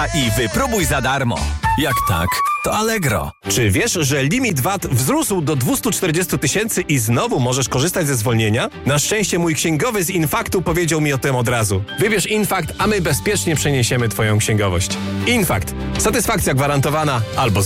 I wypróbuj za darmo. Jak tak, to Allegro. Czy wiesz, że limit VAT wzrósł do 240 000 i znowu możesz korzystać ze zwolnienia? Na szczęście mój księgowy z Infaktu powiedział mi o tym od razu. Wybierz Infakt, a my bezpiecznie przeniesiemy twoją księgowość. Infakt. Satysfakcja gwarantowana albo